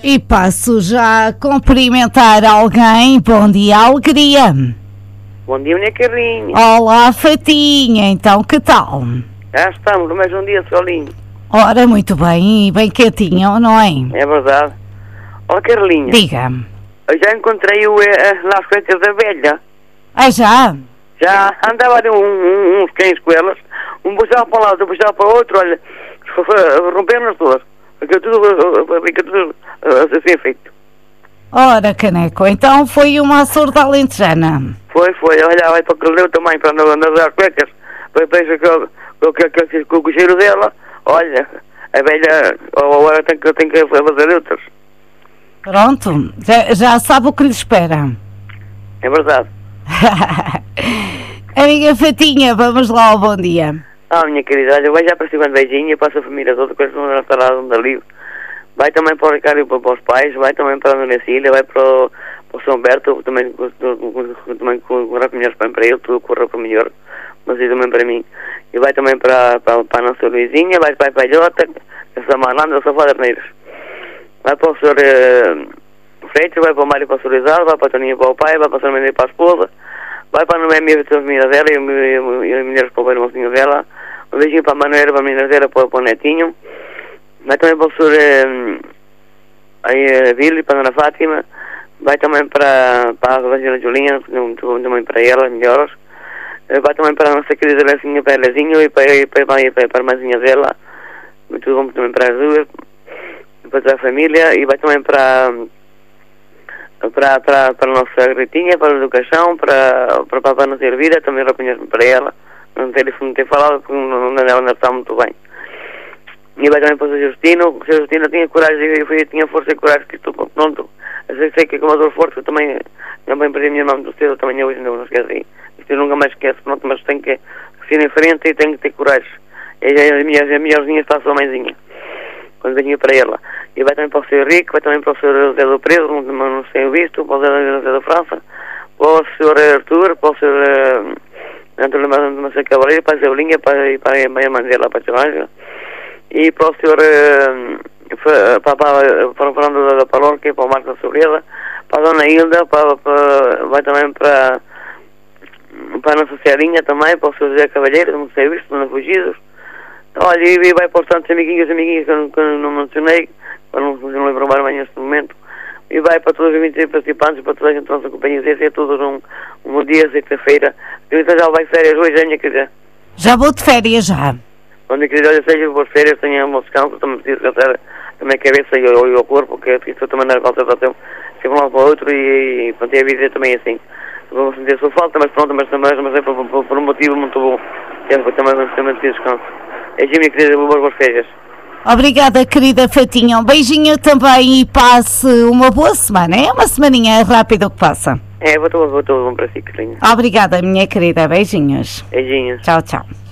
E passo já a cumprimentar alguém. Bom dia, alegria. Bom dia, minha Carlinha. Olá, Fatinha. Então, que tal? Já estamos, mais um dia solinho. Ora, muito bem. E bem quietinho, não é? É verdade. Ó, Carlinha. Diga. Eu já encontrei lá as coisas da velha. Ah, já? Já andava ali uns cães com elas. Um puxava para um lado, outro puxava para o outro. Olha, romperam-nas todas. Fica tudo assim feito. Ora, caneco. Então foi uma surda alentejana. Foi. Olha, vai para o que deu também, para não dar cuecas. Depois com o cheiro dela. Olha, a velha agora tem que fazer outras. Pronto. Já sabe o que lhe espera. É verdade. Amiga Fatinha, vamos lá ao bom dia. Minha querida, olha, vai já para cima de beijinho, para a sua família toda, coisa não está lá onde ali. Vai também para o Ricardo e para os pais, vai também para a Dona Cília, vai para o São Berto, também correr melhores para ele, tudo corra para melhor, mas isso também para mim. E vai também para a nossa Luizinha, vai para a Palhota, essa Marlanda, essa Faderneiras. Vai para o Sr. Freitas, vai para o Mário para o Sr. Rizal, vai para a Toninha para o pai, vai para a Sra. Mendes para a esposa, vai para a Noemi para a família dela e as mulheres para o irmãozinho dela. Um beijinho para a Manuela, para a menina dela, para o netinho. Vai também para o Sr. Vili, para a Dona Fátima. Vai também para a Vagina Julinha, também para ela, melhores. Vai também para a nossa querida Lezinha, para a Lezinha e para a irmãzinha dela. Muito bom também para as duas. Para toda a família. E vai também para a nossa Ritinha, para a educação, para a Papá não ter vida, também reconheço para ela. Não ter falado porque não está muito bem. E vai também para o Sr. Justino. O Sr. Justino tinha coragem, tinha força e coragem, que estou pronto. Eu sei que é uma dor forte, eu também perdi a minha irmã muito cedo, também hoje não esqueci. Isto eu nunca mais esqueço, pronto, mas tenho que ir em frente e tenho que ter coragem. E a minha está a sua mãezinha, quando venho para ela. E vai também para o Sr. Rico, vai também para o Sr. José do Preso, não sei o visto, para o José da França, para o Sr. Arthur, para o Sr. Antônio Macedo Cavaleiro, para a Zeulinha, para a mãe dela, para a Tia, e para o Sr. Para o Fernando da Paróquia, para o Marco da Sobreda, para a Dona Hilda, vai também para a nossa Cearinha também, para o Sr. José Cavalheiro, não sei visto, não fugidos. Olha, e vai para os tantos amiguinhos que eu não mencionei, para não lembro mais bem neste momento. E vai para todos os 20 participantes, para toda a gente da nossa companhia, é todos um dia, sexta-feira. Então já vai férias hoje, minha querida. Já vou de férias, já. Quando eu queria, olha, seja boas férias, tenha um bom descanso, também preciso descansar também a cabeça e o corpo, porque estou também na concentração, sempre um lado para o outro e pronto, a vida também é assim. Vou sentir a sua falta, mas pronto, mas é por um motivo muito bom. Também preciso descanso. É minha querida, boas férias. Obrigada, querida Fatinha. Um beijinho também e passe uma boa semana. É uma semaninha rápida que passa. Vou bom para si, Carlinhos. Obrigada, minha querida. Beijinhos. Beijinhos. Tchau, tchau.